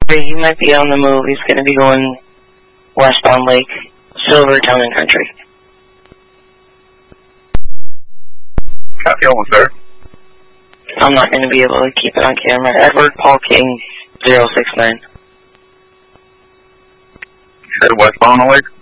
He might be on the move. He's going to be going westbound Lake, Silver Town and Country. Copy on, sir. I'm not going to be able to keep it on camera. Edward Paul King, 069. You said westbound Lake?